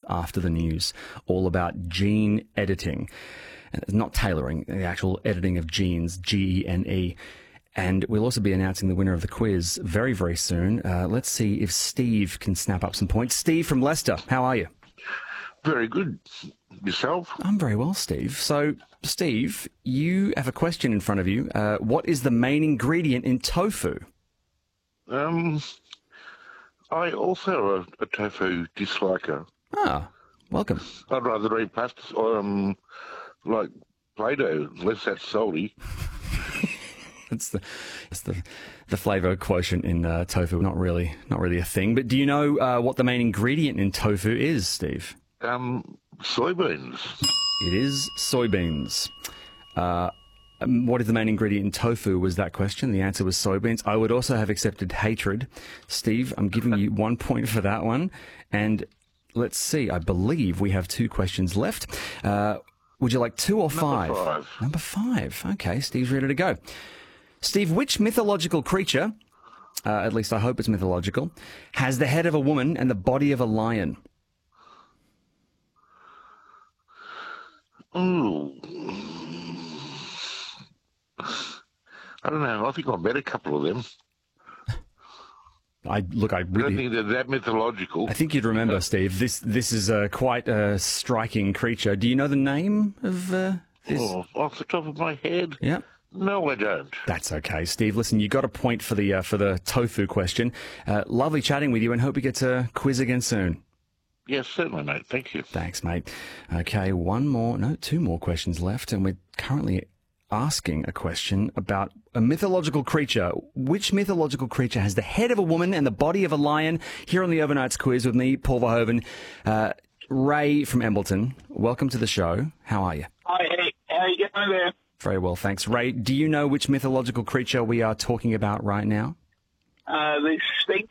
after the news, all about gene editing. Not tailoring, the actual editing of genes, Gene. And we'll also be announcing the winner of the quiz very, very soon. Let's see if Steve can snap up some points. Steve from Leicester, how are you? Very good. Yourself? I'm very well, Steve. So, Steve, you have a question in front of you. What is the main ingredient in tofu? I also am a tofu disliker. Ah, welcome. I'd rather eat pasta or like Play-Doh, unless that's salty. It's the flavour quotient in tofu. Not really a thing. But do you know what the main ingredient in tofu is, Steve? Soybeans. It is soybeans. What is the main ingredient in tofu was that question. The answer was soybeans. I would also have accepted hatred. Steve, I'm giving you 1 point for that one. And let's see, I believe we have 2 questions left. Would you like 2 or 5? Number 5. Number 5. Okay, Steve's ready to go. Steve, which mythological creature, at least I hope it's mythological, has the head of a woman and the body of a lion? Ooh. I don't know. I think I met a couple of them. I don't think they're that mythological. I think you'd remember, Steve. This is quite a striking creature. Do you know the name of this? Oh, off the top of my head? Yeah. No, I don't. That's okay, Steve. Listen, you got a point for the tofu question. Lovely chatting with you, and hope you get to quiz again soon. Yes, certainly, mate. Thank you. Thanks, mate. Okay, 2 more questions left, and we're currently asking a question about a mythological creature. Which mythological creature has the head of a woman and the body of a lion? Here on the Overnights quiz with me, Paul Verhoeven. Ray from Embleton, welcome to the show. How are you? Hi, hey, how are you getting there? Very well, thanks. Ray, do you know which mythological creature we are talking about right now? The Sphinx.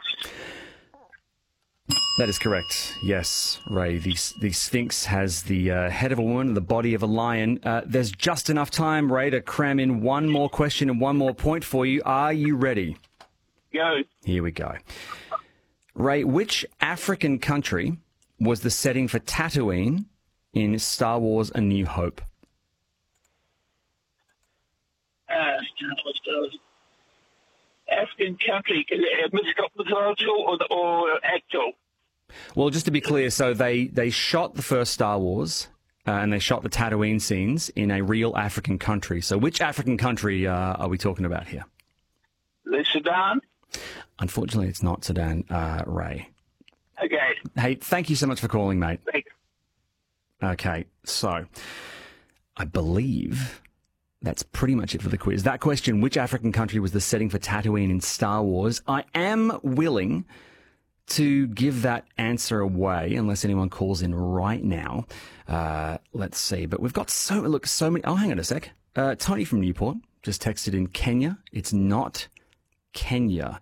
That is correct. Yes, Ray. The Sphinx has the head of a woman and the body of a lion. There's just enough time, Ray, to cram in 1 more question and 1 more point for you. Are you ready? Go. Here we go. Ray, which African country was the setting for Tatooine in Star Wars A New Hope? African country, mythological or actual? Well, just to be clear, so they shot the first Star Wars and they shot the Tatooine scenes in a real African country. So which African country are we talking about here? The Sudan? Unfortunately, it's not Sudan, Ray. Okay. Hey, thank you so much for calling, mate. Thanks. Okay, so I believe that's pretty much it for the quiz. That question, which African country was the setting for Tatooine in Star Wars? I am willing to give that answer away unless anyone calls in right now. Let's see. But we've got so many. Oh, hang on a sec. Tony from Newport just texted in Kenya. It's not Kenya.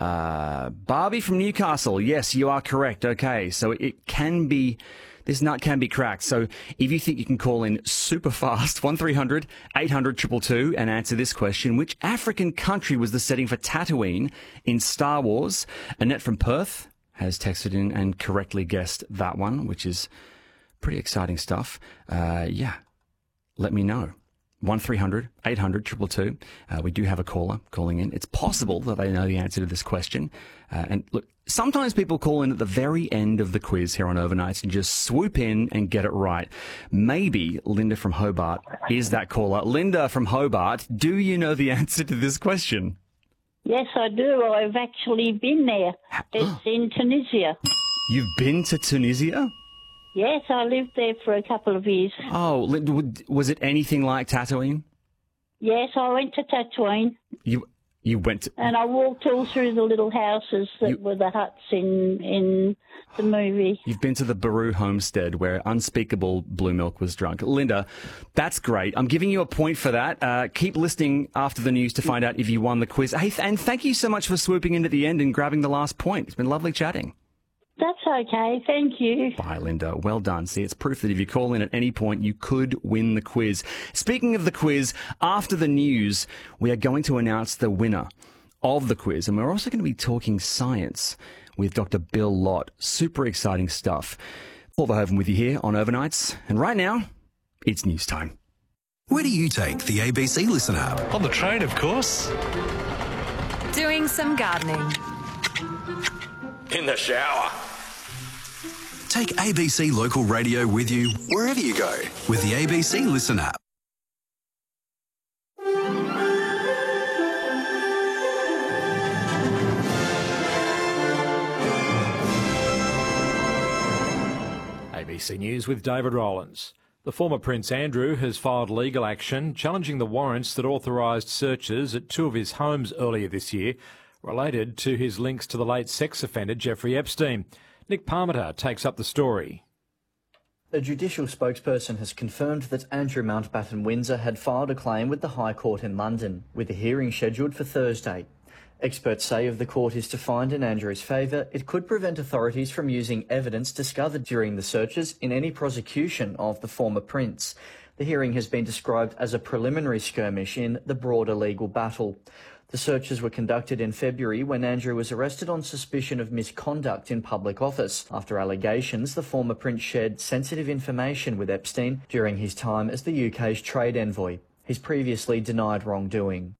Barbie from Newcastle. Yes, you are correct. Okay, so it can be. This nut can be cracked. So if you think you can call in super fast, 1300 800 222 and answer this question. Which African country was the setting for Tatooine in Star Wars? Annette from Perth has texted in and correctly guessed that one, which is pretty exciting stuff. Yeah, let me know. 1300 800 222. We do have a caller calling in. It's possible that they know the answer to this question. And look, sometimes people call in at the very end of the quiz here on Overnights and just swoop in and get it right. Maybe Linda from Hobart is that caller. Linda from Hobart, do you know the answer to this question? Yes, I do. I've actually been there. It's in Tunisia. You've been to Tunisia? Yes, I lived there for a couple of years. Oh, was it anything like Tatooine? Yes, I went to Tatooine. You went to... And I walked all through the little houses that were the huts in the movie. You've been to the Baru homestead where unspeakable blue milk was drunk. Linda, that's great. I'm giving you a point for that. Keep listening after the news to find out if you won the quiz. Hey, and thank you so much for swooping in at the end and grabbing the last point. It's been lovely chatting. That's okay. Thank you. Bye, Linda. Well done. See, it's proof that if you call in at any point, you could win the quiz. Speaking of the quiz, after the news, we are going to announce the winner of the quiz. And we're also going to be talking science with Dr. Bill Lott. Super exciting stuff. Paul Verhoeven with you here on Overnights. And right now, it's news time. Where do you take the ABC Listen app? On the train, of course. Doing some gardening. In the shower. Take ABC Local Radio with you wherever you go with the ABC Listen app. ABC News with David Rowlands. The former Prince Andrew has filed legal action challenging the warrants that authorised searches at two of his homes earlier this year related to his links to the late sex offender Jeffrey Epstein. Nick Parmenter takes up the story. A judicial spokesperson has confirmed that Andrew Mountbatten Windsor had filed a claim with the High Court in London, with a hearing scheduled for Thursday. Experts say if the court is to find in Andrew's favour, it could prevent authorities from using evidence discovered during the searches in any prosecution of the former prince. The hearing has been described as a preliminary skirmish in the broader legal battle. The searches were conducted in February when Andrew was arrested on suspicion of misconduct in public office after allegations the former prince shared sensitive information with Epstein during his time as the UK's trade envoy. He's previously denied wrongdoing.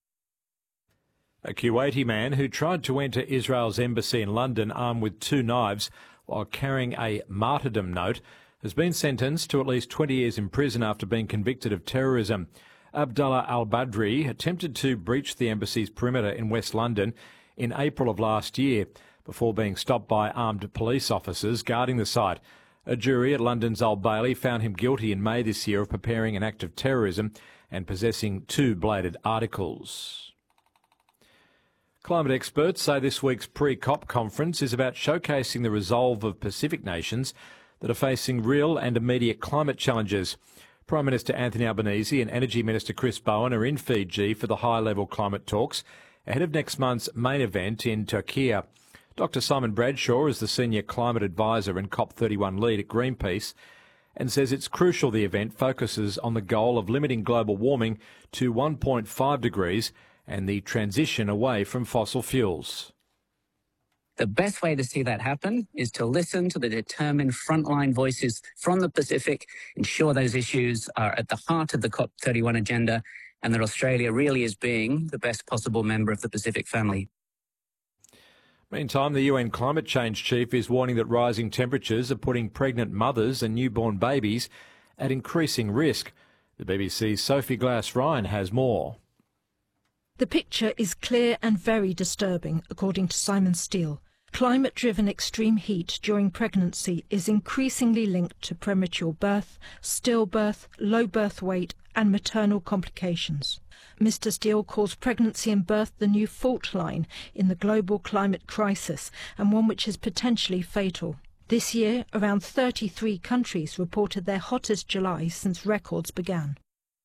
A Kuwaiti man who tried to enter Israel's embassy in London armed with two knives while carrying a martyrdom note has been sentenced to at least 20 years in prison after being convicted of terrorism. Abdullah al-Badri attempted to breach the embassy's perimeter in West London in April of last year before being stopped by armed police officers guarding the site. A jury at London's Old Bailey found him guilty in May this year of preparing an act of terrorism and possessing two bladed articles. Climate experts say this week's pre-COP conference is about showcasing the resolve of Pacific nations that are facing real and immediate climate challenges. Prime Minister Anthony Albanese and Energy Minister Chris Bowen are in Fiji for the high-level climate talks ahead of next month's main event in Turkey. Dr Simon Bradshaw is the Senior Climate Advisor and COP31 lead at Greenpeace and says it's crucial the event focuses on the goal of limiting global warming to 1.5 degrees and the transition away from fossil fuels. The best way to see that happen is to listen to the determined frontline voices from the Pacific, ensure those issues are at the heart of the COP31 agenda, and that Australia really is being the best possible member of the Pacific family. Meantime, the UN climate change chief is warning that rising temperatures are putting pregnant mothers and newborn babies at increasing risk. The BBC's Sophie Glass-Ryan has more. The picture is clear and very disturbing, according to Simon Steele. Climate-driven extreme heat during pregnancy is increasingly linked to premature birth, stillbirth, low birth weight and maternal complications. Mr. Steele calls pregnancy and birth the new fault line in the global climate crisis and one which is potentially fatal. This year, around 33 countries reported their hottest July since records began.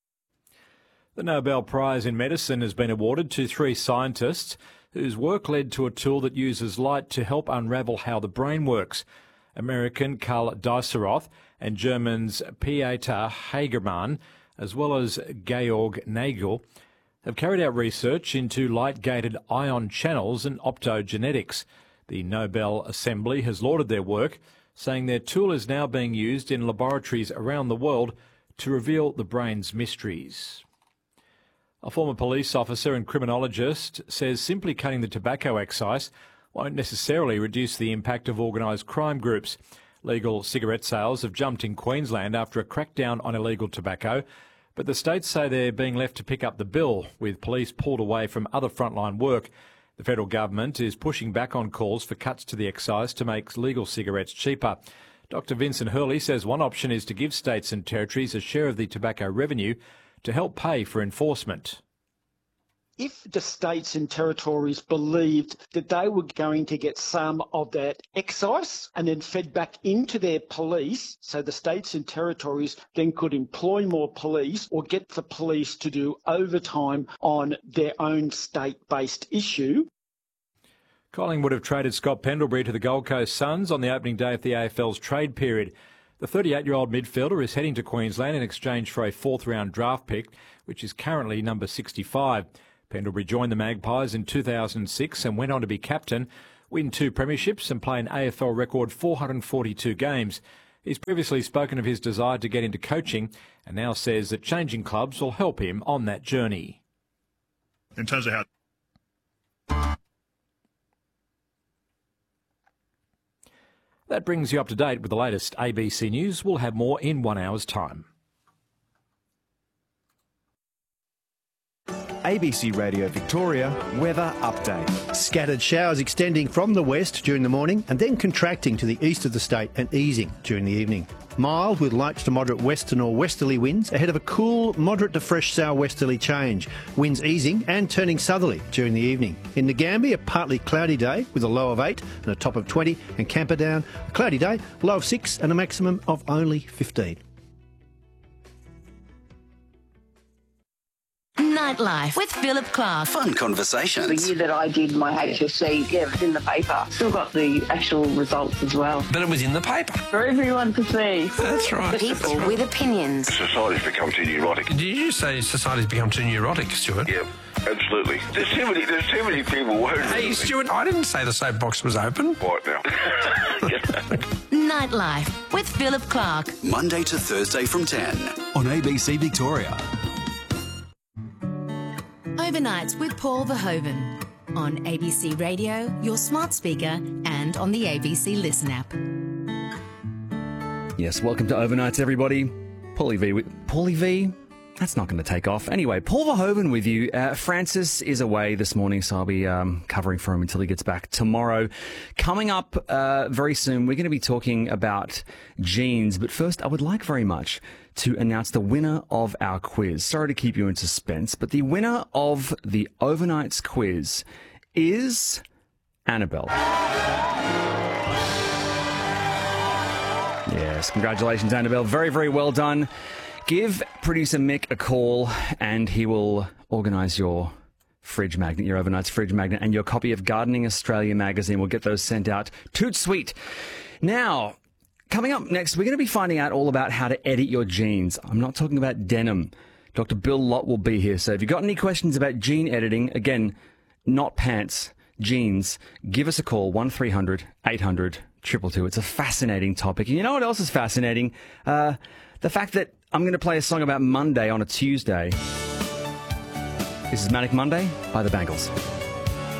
The Nobel Prize in Medicine has been awarded to three scientists whose work led to a tool that uses light to help unravel how the brain works. American Karl Dieseroth and Germans Pieter Hagerman, as well as Georg Nagel, have carried out research into light-gated ion channels and optogenetics. The Nobel Assembly has lauded their work, saying their tool is now being used in laboratories around the world to reveal the brain's mysteries. A former police officer and criminologist says simply cutting the tobacco excise won't necessarily reduce the impact of organised crime groups. Legal cigarette sales have jumped in Queensland after a crackdown on illegal tobacco, but the states say they're being left to pick up the bill, with police pulled away from other frontline work. The federal government is pushing back on calls for cuts to the excise to make legal cigarettes cheaper. Dr Vincent Hurley says one option is to give states and territories a share of the tobacco revenue to help pay for enforcement. If the states and territories believed that they were going to get some of that excise and then fed back into their police, so the states and territories then could employ more police or get the police to do overtime on their own state-based issue. Collingwood have traded Scott Pendlebury to the Gold Coast Suns on the opening day of the AFL's trade period. The 38-year-old midfielder is heading to Queensland in exchange for a fourth-round draft pick, which is currently number 65. Pendlebury joined the Magpies in 2006 and went on to be captain, win 2 premierships and play an AFL record 442 games. He's previously spoken of his desire to get into coaching and now says that changing clubs will help him on that journey. In terms of how... That brings you up to date with the latest ABC News. We'll have more in 1 hour's time. ABC Radio Victoria weather update. Scattered showers extending from the west during the morning and then contracting to the east of the state and easing during the evening. Mild with light to moderate western or westerly winds ahead of a cool, moderate to fresh southwesterly change. Winds easing and turning southerly during the evening. In Ngambia, a partly cloudy day with a low of 8 and a top of 20. And Camperdown, a cloudy day, low of 6 and a maximum of only 15. Nightlife with Philip Clark. Fun conversations. The year that I did my HSC, it was in the paper. Still got the actual results as well. But it was in the paper. For everyone to see. That's right. People with opinions. Society's become too neurotic. Did you say society's become too neurotic, Stuart? Yeah, absolutely. There's too many people worried. Hey, Stuart, I didn't say the soapbox was open. Right now. Nightlife with Philip Clark. Monday to Thursday from 10 on ABC Victoria. Overnights with Paul Verhoeven on ABC Radio, your smart speaker, and on the ABC Listen app. Yes, welcome to Overnights, everybody. Paulie V? That's not going to take off. Anyway, Paul Verhoeven with you. Francis is away this morning, so I'll be covering for him until he gets back tomorrow. Coming up very soon, we're going to be talking about genes. But first, I would like very much to announce the winner of our quiz. Sorry to keep you in suspense, but the winner of the Overnights quiz is Annabelle. Yes, congratulations, Annabelle. Very, very well done. Give producer Mick a call and he will organise your fridge magnet, your Overnights fridge magnet, and your copy of Gardening Australia magazine. We'll get those sent out. Toot sweet. Now, coming up next, we're going to be finding out all about how to edit your genes. I'm not talking about denim. Dr. Bill Lott will be here. So if you've got any questions about gene editing, again, not pants, genes, give us a call, 1300 800 222. It's a fascinating topic. And you know what else is fascinating? The fact that I'm going to play a song about Monday on a Tuesday. This is Manic Monday by the Bangles.